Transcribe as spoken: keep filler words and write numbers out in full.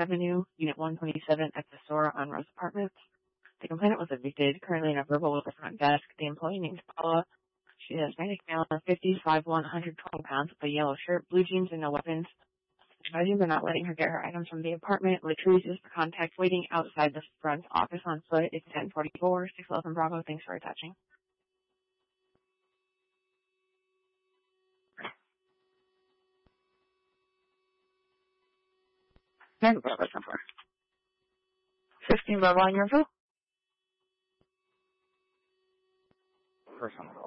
Avenue, Unit one twenty-seven at the store on Rose Apartments. The complainant was evicted, currently in a verbal with the front desk. The employee named Paula. She is Hispanic male, fifty-five, one hundred twenty pounds, with a yellow shirt, blue jeans, and no weapons. Advising they're not letting her get her items from the apartment. Latrice is for contact waiting outside the front office on foot. It's ten forty-four, six eleven Bravo. Thanks for attaching. Thank you, Bravo, number. fifteen Bravo on your view. Personal.